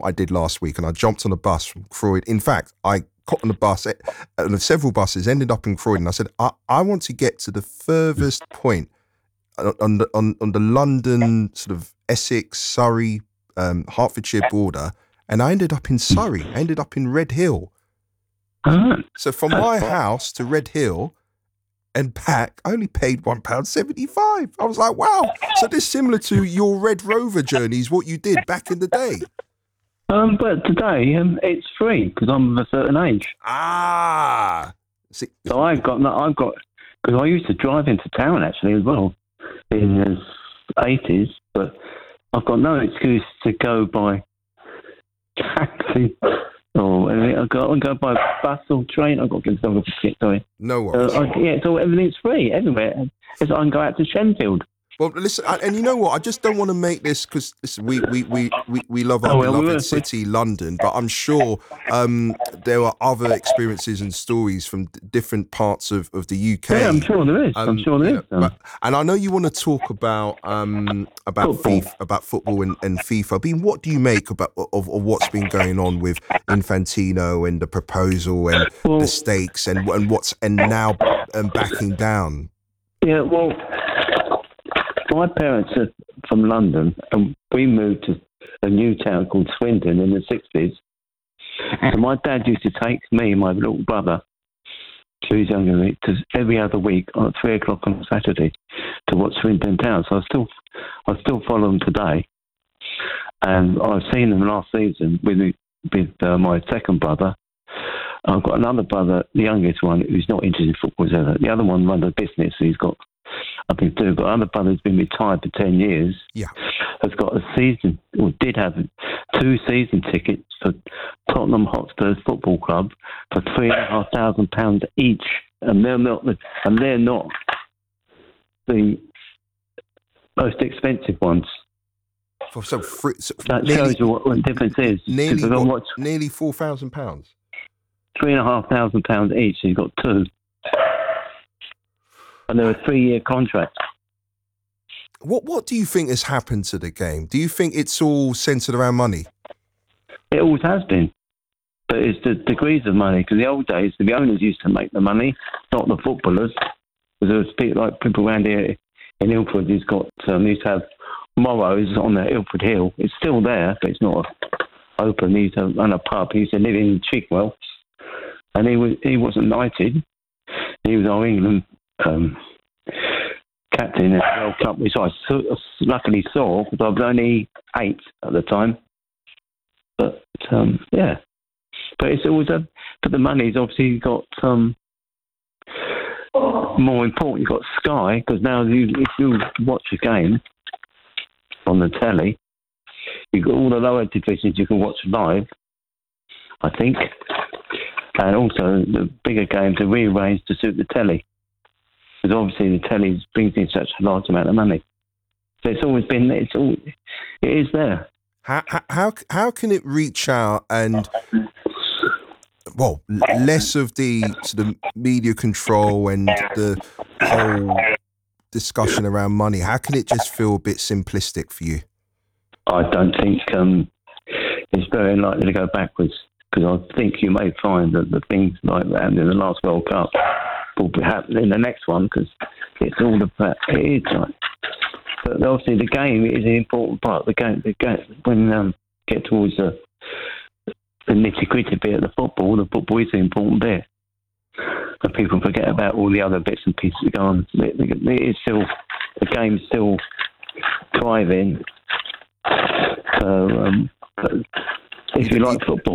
I did last week, and I jumped on a bus from Croydon. In fact, I got on the bus, several buses, ended up in Croydon. I said, I want to get to the furthest point on the London sort of Essex, Surrey, Hertfordshire border, and I ended up in Surrey. I ended up in Red Hill. So from my house to Red Hill and back, I only paid £1.75. I was like, wow. So this is similar to your Red Rover journeys, what you did back in the day. But today it's free because I'm of a certain age. See, so I've got because I used to drive into town actually as well in the 80s, but I've got no excuse to go by taxi or anything. I've got to go by bus or train. I've got to give myself a shit, sorry. No worries. So everything's free everywhere. I can go out to Shenfield. Well, listen, and you know what? I just don't want to make this because we love our beloved city, London. But I'm sure there are other experiences and stories from different parts of the UK. Yeah, I'm sure there is. And I know you want to talk about FIFA, about football and FIFA. I mean, what do you make of what's been going on with Infantino and the proposal and the stakes and now backing down? Yeah, well. My parents are from London, and we moved to a new town called Swindon in the 60s. And my dad used to take me and my little brother, who's younger than me, every other week at 3 o'clock on Saturday to watch Swindon Town. So I still follow them today. And I've seen them last season with my second brother. I've got another brother, the youngest one, who's not interested in football ever. The other one runs a business, so he's got nothing to do. But another brother who's been retired for 10 years has got a season, or did have 2 season tickets for Tottenham Hotspur Football Club for £3,500 each, and they're not the most expensive ones. That shows you what the difference is. Nearly £4,000. £3,500 each. So you've got 2. And they're a 3-year contract. What do you think has happened to the game? Do you think it's all centred around money? It always has been. But it's the degrees of money. Because the old days, the owners used to make the money, not the footballers. Because there was people around here in Ilford who's got, used to have Morrows on the Ilford Hill. It's still there, but it's not open. He used to run a pub. He used to live in Chigwell. And he wasn't knighted. He was our England captain in the World Cup, which I luckily saw because I was only 8 at the time. But but it's always but the money's obviously got more important. You've got Sky, because now if you watch a game on the telly, you've got all the lower divisions you can watch live, I think, and also the bigger games are rearranged to suit the telly. Because obviously the telly brings in such a large amount of money. So it's always been, it is there. How can it reach out and, well, less of the sort of media control and the whole discussion around money? How can it just feel a bit simplistic for you? I don't think it's very likely to go backwards, because I think you may find that the things like that in the last World Cup will be happening in the next one, because it's all about it is like. But obviously the game is an important part. The game when get towards the nitty gritty bit of the football is an important bit. And people forget about all the other bits and pieces that go on. It is still, the game's still thriving. So if you like football,